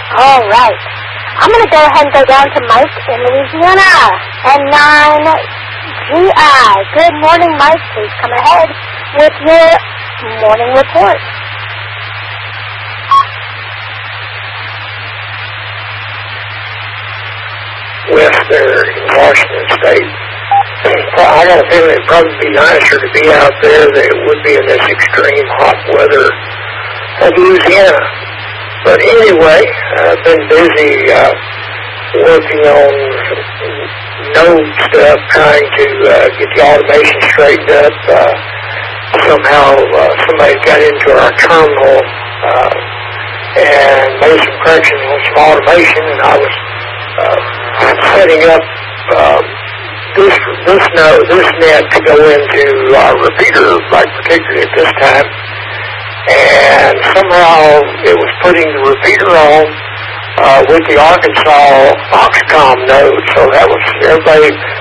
All right. I'm going to go ahead and go down to Mike in Louisiana and 9GI. Good morning, Mike. Please come ahead with your morning report. West there in Washington State. I got a feeling it'd probably be nicer to be out there than it would be in this extreme hot weather of Louisiana. But anyway, I've been busy working on node stuff, trying to get the automation straightened up. Somehow somebody got into our terminal and made some corrections on some automation, and I was setting up this net to go into our repeater, like particularly at this time, and somehow it was putting the repeater on with the Arkansas Foxcom node, so that was, everybody